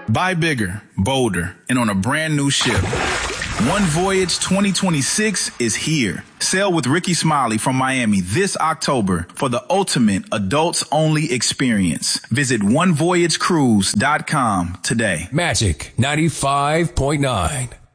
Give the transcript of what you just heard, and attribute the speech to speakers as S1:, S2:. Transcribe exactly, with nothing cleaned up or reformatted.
S1: Buy bigger, bolder, and on a brand new ship. One Voyage twenty twenty-six is here. Sail with Ricky Smiley from Miami this October for the ultimate adults-only experience. Visit one voyage cruise dot com today.
S2: Magic ninety-five point nine.